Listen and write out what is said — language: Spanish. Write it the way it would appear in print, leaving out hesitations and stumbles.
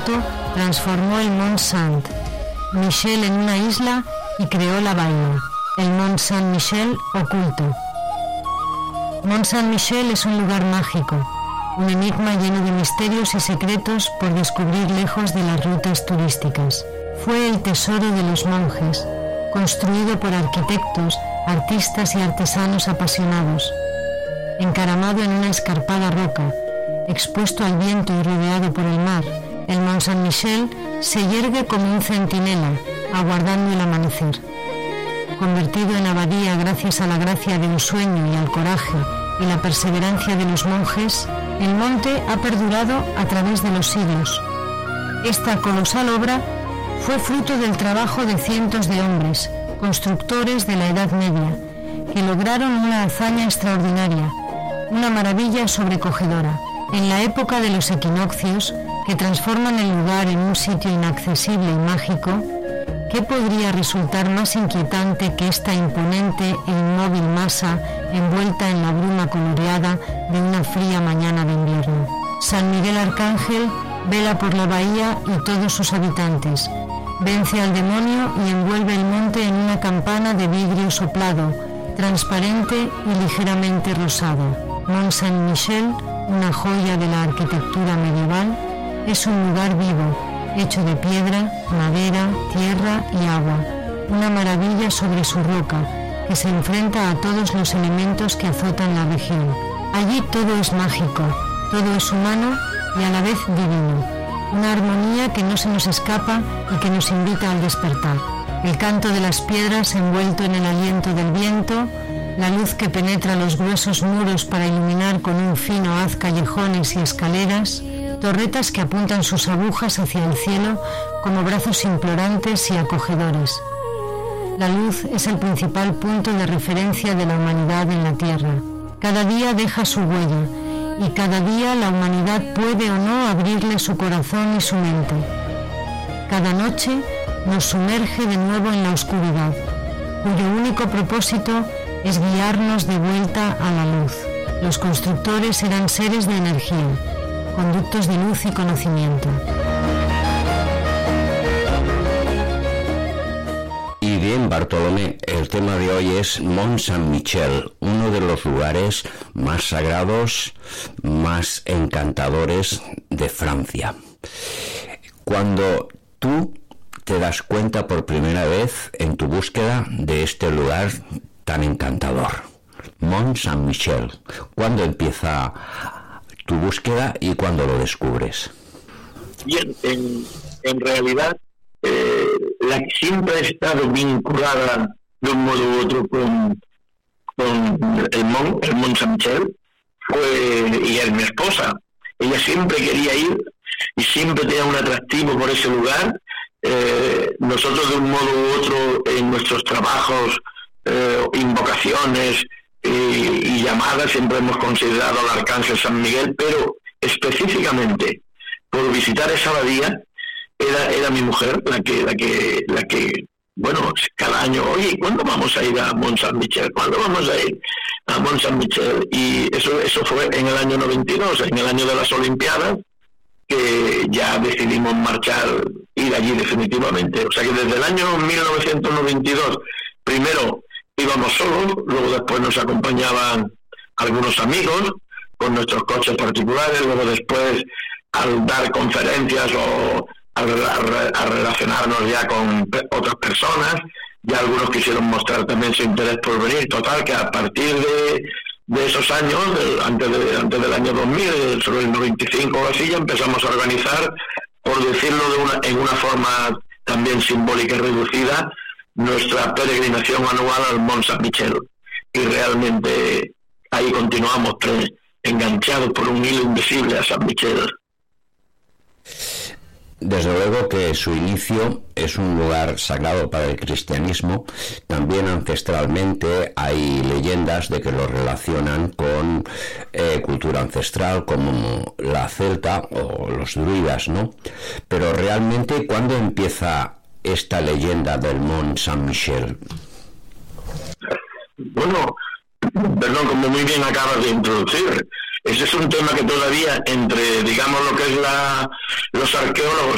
terremoto transformó el Mont Saint-Michel en una isla y creó la bahía, el Mont Saint-Michel oculto. Mont Saint-Michel es un lugar mágico, un enigma lleno de misterios y secretos por descubrir lejos de las rutas turísticas. Fue el tesoro de los monjes, construido por arquitectos, artistas y artesanos apasionados. Encaramado en una escarpada roca, expuesto al viento y rodeado por el mar, el Mont Saint-Michel se yergue como un centinela, aguardando el amanecer. Convertido en abadía gracias a la gracia de un sueño y al coraje y la perseverancia de los monjes, el monte ha perdurado a través de los siglos. Esta colosal obra fue fruto del trabajo de cientos de hombres, constructores de la Edad Media, que lograron una hazaña extraordinaria, una maravilla sobrecogedora. En la época de los equinoccios, que transforman el lugar en un sitio inaccesible y mágico, ¿qué podría resultar más inquietante que esta imponente e inmóvil masa envuelta en la bruma coloreada de una fría mañana de invierno? San Miguel Arcángel vela por la bahía y todos sus habitantes, vence al demonio y envuelve el monte en una campana de vidrio soplado, transparente y ligeramente rosado. Mont Saint-Michel, una joya de la arquitectura medieval, es un lugar vivo, hecho de piedra, madera, tierra y agua, una maravilla sobre su roca, que se enfrenta a todos los elementos que azotan la región. Allí todo es mágico, todo es humano y a la vez divino, una armonía que no se nos escapa y que nos invita al despertar. El canto de las piedras envuelto en el aliento del viento, la luz que penetra los gruesos muros para iluminar con un fino haz callejones y escaleras, torretas que apuntan sus agujas hacia el cielo como brazos implorantes y acogedores. La luz es el principal punto de referencia de la humanidad en la Tierra. Cada día deja su huella y cada día la humanidad puede o no abrirle su corazón y su mente. Cada noche nos sumerge de nuevo en la oscuridad, cuyo único propósito es guiarnos de vuelta a la luz. Los constructores eran seres de energía, conductos de luz y conocimiento. Y bien, Bartolomé, el tema de hoy es Mont Saint-Michel, uno de los lugares más sagrados, más encantadores de Francia. Cuando tú te das cuenta por primera vez en tu búsqueda de este lugar tan encantador, Mont Saint-Michel, ¿cuándo empieza tu búsqueda y cuándo lo descubres? Bien, en realidad la que siempre ha estado vinculada de un modo u otro con el Mont Saint-Michel y es mi esposa. Ella siempre quería ir y siempre tenía un atractivo por ese lugar. Nosotros de un modo u otro en nuestros trabajos, invocaciones y llamadas siempre hemos considerado al Arcángel San Miguel, pero específicamente por visitar esa abadía era mi mujer la que bueno, cada año, oye, ¿cuándo vamos a ir a Mont Saint-Michel? ¿Cuándo vamos a ir a Mont Saint-Michel? Y eso fue en el año 92, en el año de las Olimpiadas, que ya decidimos ir allí definitivamente. O sea que desde el año 1992, primero íbamos solos, luego después nos acompañaban algunos amigos con nuestros coches particulares, luego después al dar conferencias o a relacionarnos ya con otras personas, ya algunos quisieron mostrar también su interés por venir. Total, que a partir de esos años, antes del año 2000, sobre el 95 o así, ya empezamos a organizar, por decirlo en una forma también simbólica y reducida, nuestra peregrinación anual al Mont Saint-Michel. Y realmente ahí continuamos enganchados por un hilo invisible a San Michel. Desde luego que su inicio es un lugar sagrado para el cristianismo. También ancestralmente hay leyendas de que lo relacionan con cultura ancestral como la celta o los druidas, ¿no? Pero realmente, ¿cuándo empieza esta leyenda del Mont Saint-Michel? Bueno, perdón, como muy bien acabas de introducir, ese es un tema que todavía entre, digamos, lo que es los arqueólogos